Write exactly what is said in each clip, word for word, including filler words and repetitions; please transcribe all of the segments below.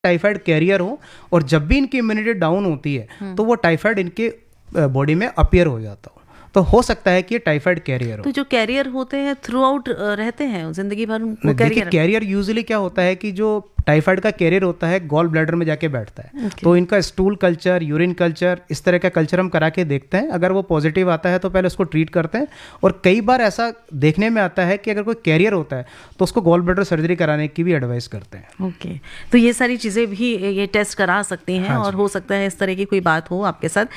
Typhoid career हो, और जब भी इनकी इम्यूनिटी डाउन होती है तो वो टाइफाइड इनके बॉडी में अपीयर हो जाता हो, तो हो सकता है कि ये टाइफाइड कैरियर हो। तो जो कैरियर होते हैं थ्रू आउट रहते हैं जिंदगी भर उनको देखिए कैरियर यूजुअली क्या होता है कि जो टाइफाइड का कैरियर होता है गॉल ब्लैडर में जाके बैठता है। okay. तो इनका स्टूल कल्चर, यूरिन कल्चर, इस तरह का कल्चर हम करा के देखते हैं। अगर वो पॉजिटिव आता है तो पहले उसको ट्रीट करते हैं, और कई बार ऐसा देखने में आता है कि अगर कोई कैरियर होता है तो उसको गॉल ब्लैडर सर्जरी कराने की भी एडवाइस करते हैं। Okay okay. तो ये सारी चीज़ें भी ये टेस्ट करा सकती हैं। हाँ, और हो सकता है इस तरह की कोई बात हो आपके साथ।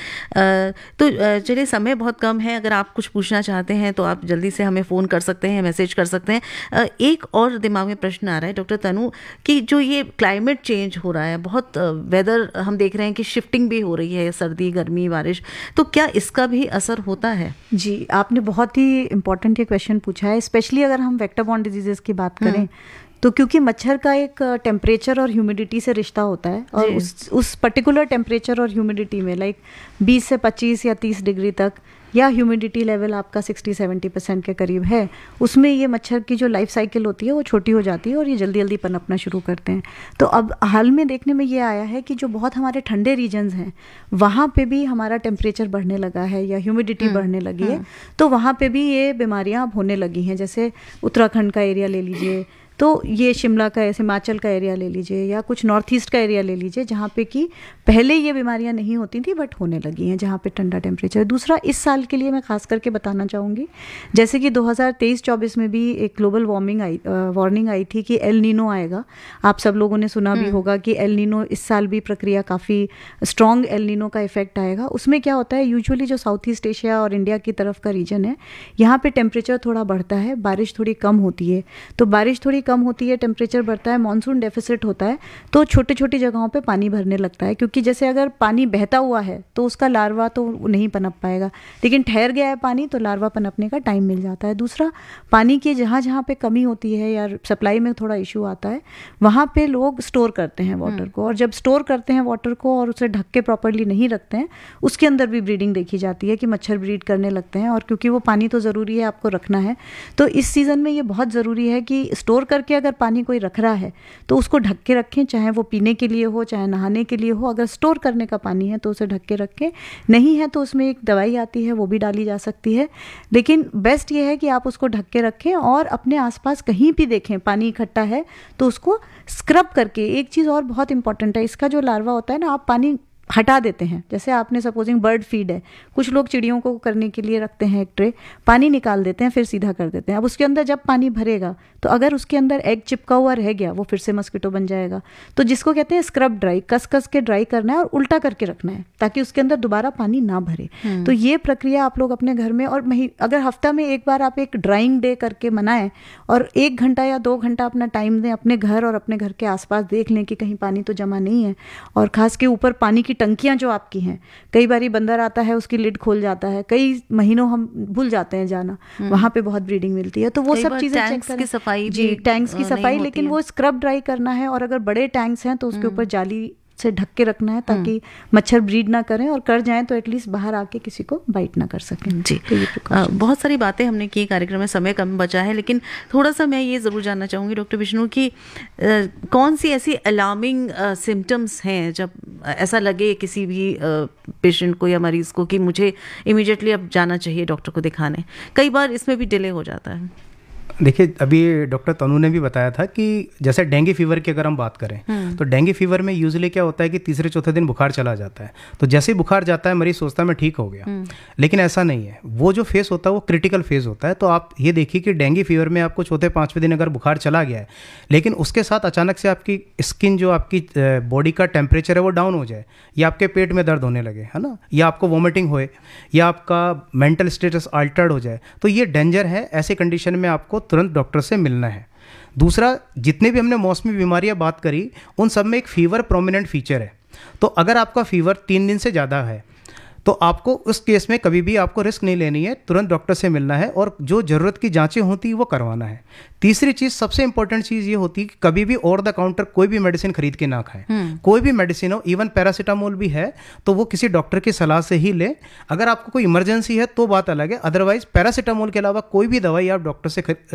तो चलिए समय बहुत कम है, अगर आप कुछ पूछना चाहते हैं तो आप जल्दी से हमें फ़ोन कर सकते हैं, मैसेज कर सकते हैं। एक और दिमाग में प्रश्न आ रहा है डॉक्टर तनु कि जो ये क्लाइमेट चेंज हो रहा है, बहुत वेदर हम देख रहे हैं कि शिफ्टिंग भी हो रही है, सर्दी गर्मी बारिश, तो क्या इसका भी असर होता है? जी, आपने बहुत ही इम्पोर्टेंट ये क्वेश्चन पूछा है। स्पेशली अगर हम वेक्टर बॉर्न डिजीजेस की बात करें तो क्योंकि मच्छर का एक टेम्परेचर और ह्यूमिडिटी से रिश्ता होता है, और उस उस पर्टिकुलर टेम्परेचर और ह्यूमिडिटी में लाइक बीस से पच्चीस या तीस डिग्री तक, या ह्यूमिडिटी लेवल आपका सिक्सटी सेवेंटी परसेंट के करीब है, उसमें ये मच्छर की जो लाइफ साइकिल होती है वो छोटी हो जाती है और ये जल्दी जल्दी पनपना शुरू करते हैं। तो अब हाल में देखने में ये आया है कि जो बहुत हमारे ठंडे रीजन्स हैं वहाँ पे भी हमारा टेम्परेचर बढ़ने लगा है या ह्यूमिडिटी बढ़ने लगी है, तो वहाँ पे भी ये बीमारियाँ अब होने लगी हैं। जैसे उत्तराखंड का एरिया ले लीजिए, तो ये शिमला का, हिमाचल का एरिया ले लीजिए, या कुछ नॉर्थ ईस्ट का एरिया ले लीजिए, जहाँ पे कि पहले ये बीमारियाँ नहीं होती थी बट होने लगी हैं, जहाँ पे ठंडा टेम्परेचर है। दूसरा, इस साल के लिए मैं खास करके बताना चाहूँगी, जैसे कि दो हज़ार तेईस चौबीस में भी एक ग्लोबल वार्मिंग आई वार्निंग आई थी कि एल नीनो आएगा। आप सब लोगों ने सुना भी होगा कि एल नीनो इस साल भी प्रक्रिया काफ़ी स्ट्रॉन्ग एल नीनो का इफेक्ट आएगा। उसमें क्या होता है, यूजुअली जो साउथ ईस्ट एशिया और इंडिया की तरफ का रीजन है, यहाँ पे टेम्परेचर थोड़ा बढ़ता है, बारिश थोड़ी कम होती है। तो बारिश थोड़ी कम होती है, टेम्परेचर बढ़ता है, मॉनसून डेफिसिट होता है, तो छोटी छोटी जगहों पे पानी भरने लगता है। क्योंकि जैसे अगर पानी बहता हुआ है तो उसका लार्वा तो नहीं पनप पाएगा, लेकिन ठहर गया है पानी तो लार्वा पनपने का टाइम मिल जाता है। दूसरा, पानी की जहाँ जहाँ पे कमी होती है या सप्लाई में थोड़ा इशू आता है, वहाँ पे लोग स्टोर करते हैं वाटर को, और जब स्टोर करते हैं वाटर को और उसे ढक के प्रॉपरली नहीं रखते हैं, उसके अंदर भी ब्रीडिंग देखी जाती है कि मच्छर ब्रीड करने लगते हैं। और क्योंकि वो पानी तो ज़रूरी है, आपको रखना है, तो इस सीज़न में ये बहुत ज़रूरी है कि स्टोर करके अगर पानी कोई रख रहा है तो उसको ढक के रखें, चाहे वो पीने के लिए हो चाहे नहाने के लिए हो। अगर स्टोर करने का पानी है तो उसे ढक के रखें, नहीं है तो उसमें एक दवाई आती है वो भी डाली जा सकती है। लेकिन बेस्ट ये है कि आप उसको ढक के रखें, और अपने आसपास कहीं भी देखें पानी इकट्ठा है तो उसको स्क्रब करके। एक चीज़ और बहुत इंपॉर्टेंट है, इसका जो लार्वा होता है ना, आप पानी हटा देते हैं। जैसे आपने सपोजिंग बर्ड फीड है, कुछ लोग चिड़ियों को करने के लिए रखते हैं एक ट्रे, पानी निकाल देते हैं फिर सीधा कर देते हैं। अब उसके अंदर जब पानी भरेगा तो अगर उसके अंदर एग चिपका हुआ रह गया, वो फिर से मस्किटो बन जाएगा। तो जिसको कहते हैं स्क्रब ड्राई, कस कस के ड्राई करना है और उल्टा करके रखना है ताकि उसके अंदर दोबारा पानी ना भरे। तो ये प्रक्रिया आप लोग अपने घर में, और मही अगर हफ्ता में एक बार आप एक ड्राइंग डे करके मनाएं और एक घंटा या दो घंटा अपना टाइम दें, अपने घर और अपने घर के आसपास देख लें कि कहीं पानी तो जमा नहीं है। और खास के ऊपर पानी की टंकियां जो आपकी हैं, कई बारी बंदर आता है उसकी लिड खोल जाता है, कई महीनों हम भूल जाते हैं जाना, वहां पे बहुत ब्रीडिंग मिलती है। तो वो सब चीजें चेक करें। सफाई जी, टैंक्स की सफाई, लेकिन वो स्क्रब ड्राई करना है, और अगर बड़े टैंक्स हैं तो उसके ऊपर जाली से ढक के रखना है ताकि मच्छर ब्रीड ना करें, और कर जाएं तो एटलीस्ट बाहर आके किसी को बाइट ना कर सकें। जी, तो आ, बहुत सारी बातें हमने की, कार्यक्रम में समय कम बचा है, लेकिन थोड़ा सा मैं ये ज़रूर जानना चाहूँगी डॉक्टर विष्णु कि आ, कौन सी ऐसी अलार्मिंग सिम्टम्स हैं जब ऐसा लगे किसी भी पेशेंट को या मरीज़ को कि मुझे इमीडिएटली अब जाना चाहिए डॉक्टर को दिखाने? कई बार इसमें भी डिले हो जाता है। देखिए, अभी डॉक्टर तनु ने भी बताया था कि जैसे डेंगू फीवर की अगर हम बात करें तो डेंगू फीवर में यूजुअली क्या होता है कि तीसरे चौथे दिन बुखार चला जाता है। तो जैसे ही बुखार जाता है मरीज सोचता है मैं ठीक हो गया, लेकिन ऐसा नहीं है। वो जो फेज होता है वो क्रिटिकल फेज होता है। तो आप ये देखिए कि डेंगू फीवर में आपको चौथे पाँचवें दिन अगर बुखार चला गया है, लेकिन उसके साथ अचानक से आपकी स्किन, जो आपकी बॉडी का टेम्परेचर है वो डाउन हो जाए, या आपके पेट में दर्द होने लगे, है ना, या आपको वॉमिटिंग होए, या आपका मेंटल स्टेटस अल्टर्ड हो जाए, तो ये डेंजर है। ऐसे कंडीशन में आपको तुरंत डॉक्टर से मिलना है। दूसरा, जितने भी हमने मौसमी बीमारियां बात करी उन सब में एक फीवर प्रोमिनेंट फीचर है। तो अगर आपका फीवर तीन दिन से ज़्यादा है तो आपको उस केस में कभी भी आपको रिस्क नहीं लेनी है, तुरंत डॉक्टर से मिलना है और जो ज़रूरत की जांचें होती है वो करवाना है। तीसरी चीज़, सबसे इंपॉर्टेंट चीज़ ये होती है कि कभी भी ओवर द काउंटर कोई भी मेडिसिन खरीद के ना खाएं। कोई भी मेडिसिन हो, इवन पैरासीटामोल भी है तो वो किसी डॉक्टर की सलाह से ही लें। अगर आपको कोई इमरजेंसी है तो बात अलग है, अदरवाइज पैरासीटामोल के अलावा कोई भी दवाई आप डॉक्टर से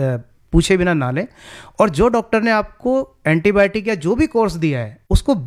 पूछे बिना ना लें। और जो डॉक्टर ने आपको एंटीबायोटिक या जो भी कोर्स दिया है उसको